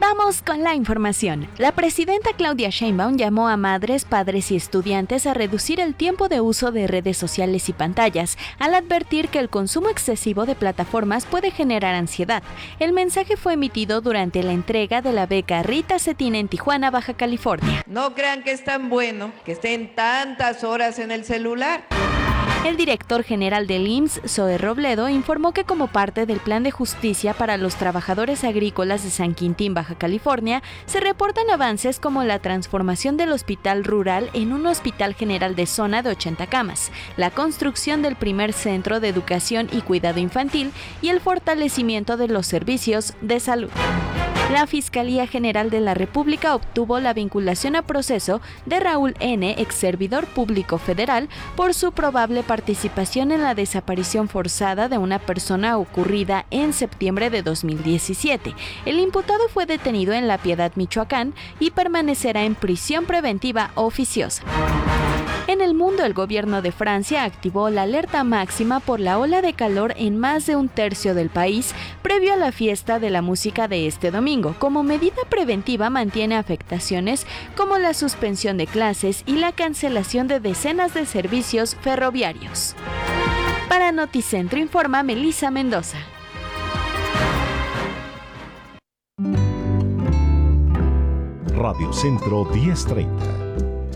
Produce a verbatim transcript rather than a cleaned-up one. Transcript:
Vamos con la información. La presidenta Claudia Sheinbaum llamó a madres, padres y estudiantes a reducir el tiempo de uso de redes sociales y pantallas, al advertir que el consumo excesivo de plataformas puede generar ansiedad. El mensaje fue emitido durante la entrega de la beca Rita Cetina en Tijuana, Baja California. No crean que es tan bueno que estén tantas horas en el celular. El director general del I M S S, Zoe Robledo, informó que como parte del Plan de Justicia para los Trabajadores Agrícolas de San Quintín, Baja California, se reportan avances como la transformación del hospital rural en un hospital general de zona de ochenta camas, la construcción del primer centro de educación y cuidado infantil y el fortalecimiento de los servicios de salud. La Fiscalía General de la República obtuvo la vinculación a proceso de Raúl N., ex servidor público federal, por su probable participación en la desaparición forzada de una persona ocurrida en septiembre de dos mil diecisiete. El imputado fue detenido en La Piedad, Michoacán, y permanecerá en prisión preventiva oficiosa. En el mundo, el gobierno de Francia activó la alerta máxima por la ola de calor en más de un tercio del país previo a la fiesta de la música de este domingo. Como medida preventiva, mantiene afectaciones como la suspensión de clases y la cancelación de decenas de servicios ferroviarios. Para Noticentro informa Melissa Mendoza. Radio Centro diez treinta.